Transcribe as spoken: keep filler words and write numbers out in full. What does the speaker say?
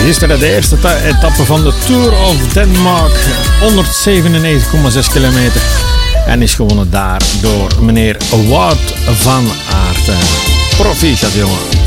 Gisteren de eerste ta- etappe van de Tour of Denmark. honderdzevenennegentig komma zes kilometer. En is gewonnen daar door meneer Wout van Aert. Proficiat, jongen.